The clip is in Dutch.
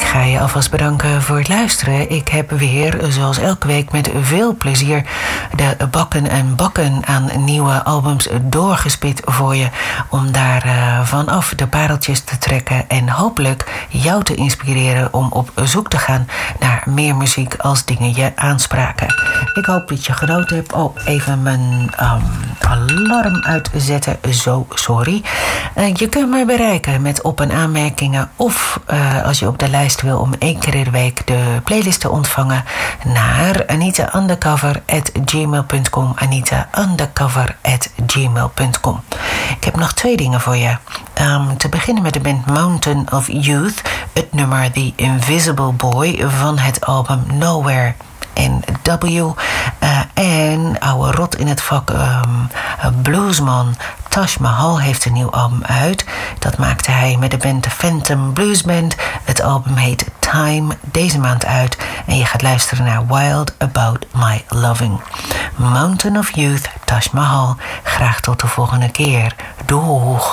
ga je alvast bedanken voor het luisteren. Ik heb weer, zoals elke week, met veel plezier de bakken en bakken aan nieuwe albums doorgespit voor je. Om daar vanaf de pareltjes te trekken en hopelijk jou te inspireren om op zoek te gaan naar meer muziek als dingen je aanspraken. Ik hoop dat je genoten hebt. Oh, even mijn alarm uitzetten. Zo, sorry. Je kunt me bereiken met op- en aanmerkingen of als je op de lijst wil om 1 keer in de week de playlist te ontvangen naar anitaundercover@gmail.com. anitaundercover@gmail.com. Ik heb nog 2 dingen voor je. Te beginnen met de band Mountain of Youth. Het nummer The Invisible Boy van het album Nowhere NW. En oude rot in het vak bluesman Taj Mahal heeft een nieuw album uit. Dat maakte hij met de band The Phantom Blues Band. Het album heet Time, deze maand uit. En je gaat luisteren naar Wild About My Loving. Mountain of Youth, Taj Mahal. Graag tot de volgende keer. Doeg!